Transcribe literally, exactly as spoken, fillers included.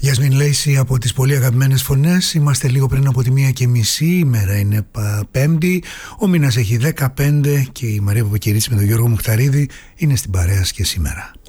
Γιασμίν Λέισι από τις πολύ αγαπημένες φωνές. Είμαστε λίγο πριν από τη μία και μισή. Η μέρα είναι Πέμπτη. Ο μήνας έχει δεκαπέντε και η Μαρία Παπακυρίτσι με τον Γιώργο Μουχταρίδη είναι στην παρέα και σήμερα.